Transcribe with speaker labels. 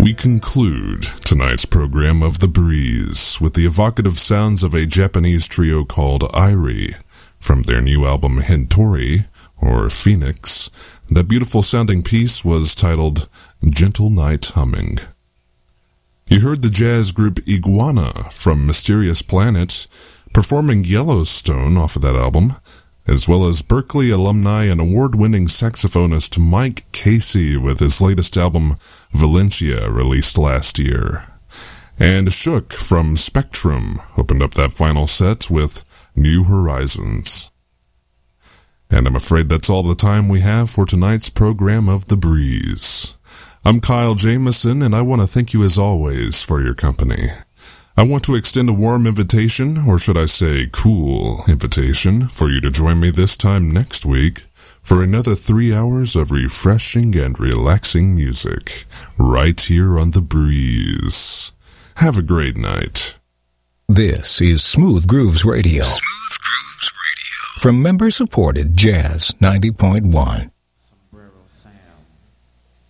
Speaker 1: We conclude tonight's program of The Breeze with the evocative sounds of a Japanese trio called Airi from their new album Hentori, or Phoenix. That beautiful sounding piece was titled Gentle Night Humming. You heard the jazz group Iguana from Mysterious Planet performing Yellowstone off of that album, as well as Berkeley alumni and award-winning saxophonist Mike Casey with his latest album Valencia, released last year. And Shook from Spectrum opened up that final set with New Horizons. And I'm afraid that's all the time we have for tonight's program of The Breeze. I'm Kyle Jameson, and I want to thank you as always for your company. I want to extend a warm invitation, or should I say cool invitation, for you to join me this time next week for another 3 hours of refreshing and relaxing music, right here on The Breeze. Have a great night.
Speaker 2: This is Smooth Grooves Radio. Smooth Grooves Radio. From member-supported Jazz 90.1.